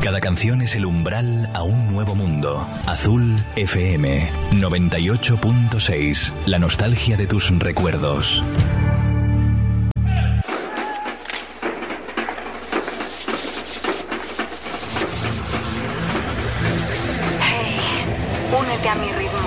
Cada canción es el umbral a un nuevo mundo. Azul FM 98.6. La nostalgia de tus recuerdos. Hey, únete a mi ritmo.